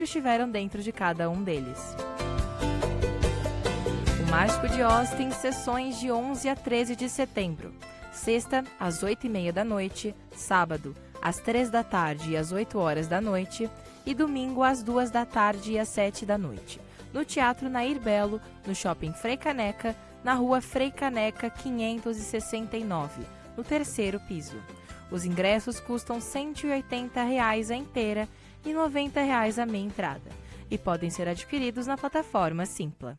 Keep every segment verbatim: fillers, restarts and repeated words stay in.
estiveram dentro de cada um deles. O Mágico de Oz tem sessões de onze a treze de setembro. Sexta, às oito e meia da noite, sábado, às três da tarde e às oito horas da noite, e domingo, às duas da tarde e às sete da noite, no Teatro Nair Belo, no Shopping Frei Caneca, na Rua Frei Caneca quinhentos e sessenta e nove, no terceiro piso. Os ingressos custam cento e oitenta reais a inteira e noventa reais a meia entrada, e podem ser adquiridos na plataforma Simpla.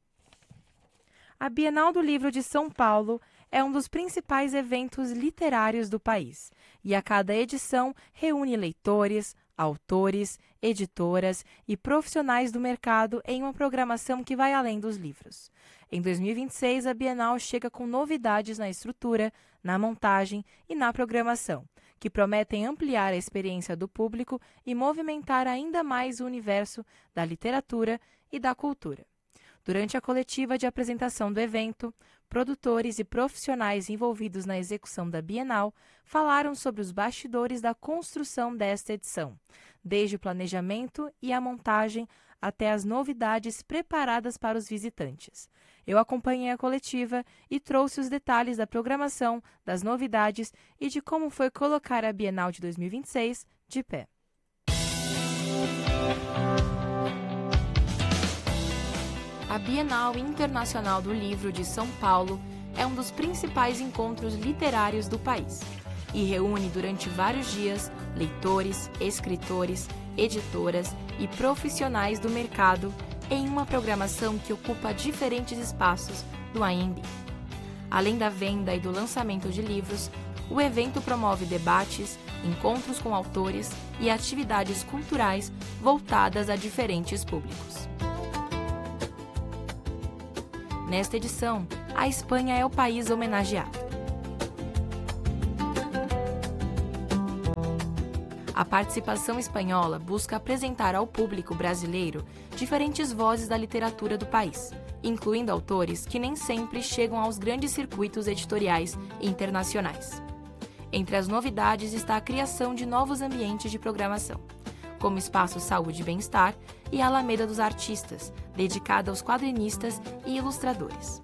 A Bienal do Livro de São Paulo é um dos principais eventos literários do país, e a cada edição reúne leitores, autores, editoras e profissionais do mercado em uma programação que vai além dos livros. Em dois mil e vinte e seis, a Bienal chega com novidades na estrutura, na montagem e na programação, que prometem ampliar a experiência do público e movimentar ainda mais o universo da literatura e da cultura. Durante a coletiva de apresentação do evento, produtores e profissionais envolvidos na execução da Bienal falaram sobre os bastidores da construção desta edição, desde o planejamento e a montagem até as novidades preparadas para os visitantes. Eu acompanhei a coletiva e trouxe os detalhes da programação, das novidades e de como foi colocar a Bienal de dois mil e vinte e seis de pé. A Bienal Internacional do Livro de São Paulo é um dos principais encontros literários do país e reúne durante vários dias leitores, escritores, editoras e profissionais do mercado em uma programação que ocupa diferentes espaços do A M B. Além da venda e do lançamento de livros, o evento promove debates, encontros com autores e atividades culturais voltadas a diferentes públicos. Nesta edição, a Espanha é o país homenageado. A participação espanhola busca apresentar ao público brasileiro diferentes vozes da literatura do país, incluindo autores que nem sempre chegam aos grandes circuitos editoriais internacionais. Entre as novidades está a criação de novos ambientes de programação, como o Espaço Saúde e Bem-Estar e a Alameda dos Artistas, dedicada aos quadrinistas e ilustradores.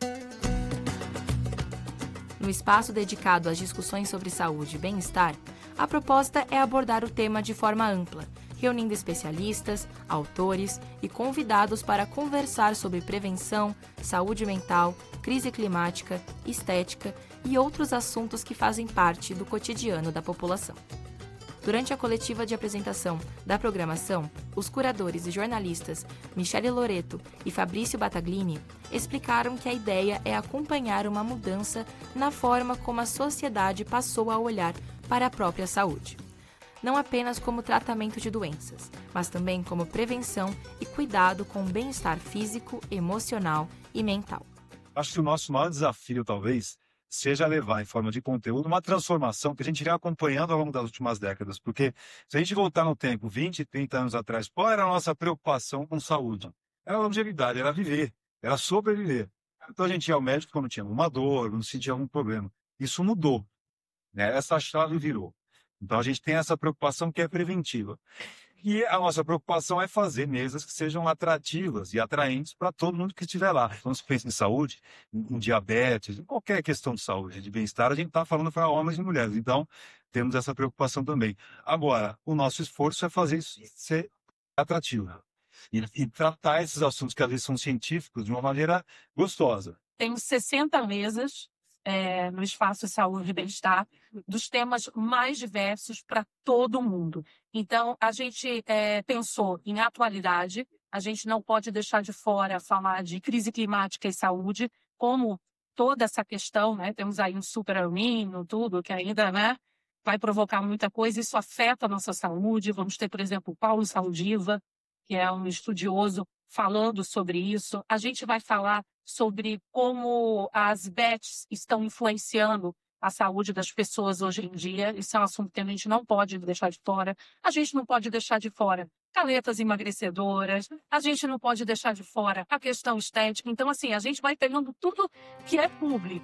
No espaço dedicado às discussões sobre saúde e bem-estar, a proposta é abordar o tema de forma ampla, reunindo especialistas, autores e convidados para conversar sobre prevenção, saúde mental, crise climática, estética e outros assuntos que fazem parte do cotidiano da população. Durante a coletiva de apresentação da programação, os curadores e jornalistas Michele Loreto e Fabrício Battaglini explicaram que a ideia é acompanhar uma mudança na forma como a sociedade passou a olhar para a própria saúde. Não apenas como tratamento de doenças, mas também como prevenção e cuidado com o bem-estar físico, emocional e mental. Acho que o nosso maior desafio, talvez, seja levar em forma de conteúdo uma transformação que a gente vem acompanhando ao longo das últimas décadas. Porque se a gente voltar no tempo, vinte, trinta anos atrás, qual era a nossa preocupação com saúde? Era a longevidade, era viver, era sobreviver. Então a gente ia ao médico quando tinha uma dor, quando sentia algum problema. Isso mudou, né? Essa chave virou. Então a gente tem essa preocupação que é preventiva. E a nossa preocupação é fazer mesas que sejam atrativas e atraentes para todo mundo que estiver lá. Quando se pensa em saúde, em diabetes, em qualquer questão de saúde, de bem-estar, a gente está falando para homens e mulheres. Então, temos essa preocupação também. Agora, o nosso esforço é fazer isso ser atrativo. E, e tratar esses assuntos que às vezes são científicos de uma maneira gostosa. Temos sessenta mesas é, no Espaço Saúde e Bem-Estar, dos temas mais diversos para todo mundo. Então, a gente é, pensou em atualidade, a gente não pode deixar de fora falar de crise climática e saúde, como toda essa questão, né? Temos aí um super El Niño, tudo, que ainda, né, vai provocar muita coisa, isso afeta a nossa saúde. Vamos ter, por exemplo, o Paulo Saldiva, que é um estudioso falando sobre isso. A gente vai falar sobre como as bets estão influenciando a saúde das pessoas hoje em dia. Isso é um assunto que a gente não pode deixar de fora. A gente não pode deixar de fora caletas emagrecedoras. A gente não pode deixar de fora a questão estética. Então, assim, a gente vai pegando tudo que é público.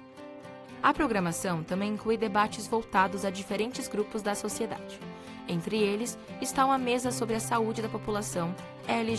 A programação também inclui debates voltados a diferentes grupos da sociedade. Entre eles está uma mesa sobre a saúde da população, L